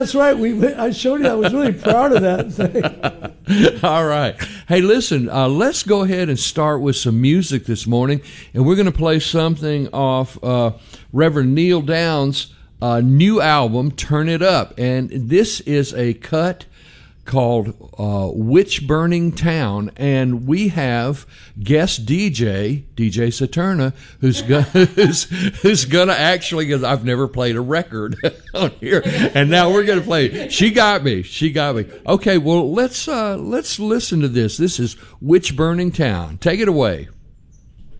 That's right. I showed you. I was really proud of that thing. All right. Hey, listen, let's go ahead and start with some music this morning. And we're going to play something off Reverend Neil Downs' new album, Turn It Up. And this is a cut called Witch Burning Town, and we have guest DJ Saturna, who's gonna actually, because I've never played a record on here, and now we're gonna play. She got me. Okay, well let's listen to this. This is Witch Burning Town. Take it away.